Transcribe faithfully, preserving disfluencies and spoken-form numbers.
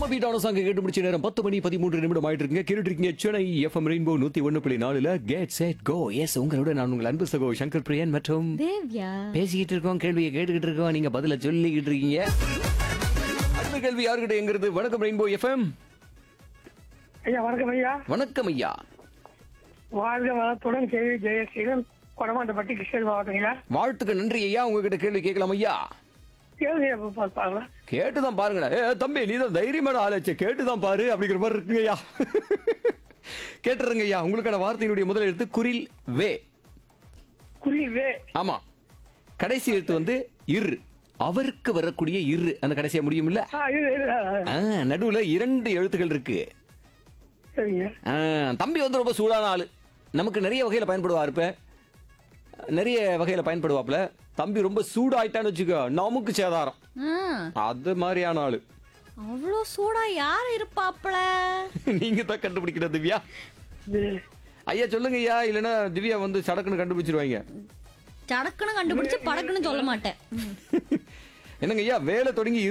வீட்டான சாங்க கேட்டு முடிச்ச நேரம் பத்து மணி பதிமூன்று நிமிடம் ஆயிட்டு இருக்குங்க. கேட்டுட்டு இருக்கீங்க சென்னை எஃப்எம் ரெயின்போ நூத்தி ஒன்னு புள்ளி நாலுல கெட் செட் கோ. எஸ், உங்களோட நான் உங்கள் அன்பு சகோ சங்கர் பிரியன் மற்றும் தேவ்யா பேசிக்கிட்டு இருக்கோம், கேள்வியை கேட்டுக்கிட்டு இருக்கோம், நீங்க பதில சொல்லிக்கிட்டு இருக்கீங்க. அடுத்த கேள்வி யாருக்கிட்ட எங்கிறது? வணக்கம் ரெயின்போ எஃப்எம். ஐயா வணக்கம் ஐயா. வணக்கம் ஐயா. வாழ்க வளத்துடன் கேள்வி ஜெயசீலன் கொடமாண்டப்பட்டி கிருஷ்ணகிரி மாவட்டங்களா. வாழ்த்துக்கு நன்றி ஐயா. உங்ககிட்ட கேள்வி கேட்கலாம் ஐயா. கேள்வி பார்ப்பாங்களா? கேட்டுதான் பாருங்களேன். ஏ தம்பி, நீ தான் தைரியமான ஆளாச்சு, கேட்டுதான் பாரு அப்படிங்கிற மாதிரி இருக்குங்க ஐயா. கேட்டுருங்க ஐயா. உங்களுக்கான வார்த்தையினுடைய முதல் எழுத்து குரில் வே. குறிவே. ஆமா, கடைசி எழுத்து வந்து இரு. அவருக்கு வரக்கூடிய இரு அந்த கடைசியா முடியும் இல்ல. ஆ, இது, இது, ஆ, நடுவுல இரண்டு எழுத்துக்கள் இருக்கு. சரிங்க. ஆ, தம்பி வந்து ரொம்ப சூடான ஆளு, நமக்கு நிறைய வகையில பயன்படுவார். இப்ப நிறைய வகையில பயன்படுவாப்ல. தம்பி ரொம்ப சூடாயிட்டான்னு வச்சுக்கோ, நமக்கு சேதாரம். அது மாதிரியான ஆளு. அவ்வளோ சூடா யார் இருப்பாப்ல? நீங்க தான் கண்டுபிடிக்கிற திவ்யா. இது, ஐயா சொல்லுங்க ஐயா, இல்லைன்னா திவ்யா வந்து சடக்குன்னு கண்டுபிடிச்சிருவாங்க. சடக்குன்னு கண்டுபிடிச்சு படக்குன்னு சொல்ல மாட்டேன். என்னங்க ஐயா, வேலை தொடங்கி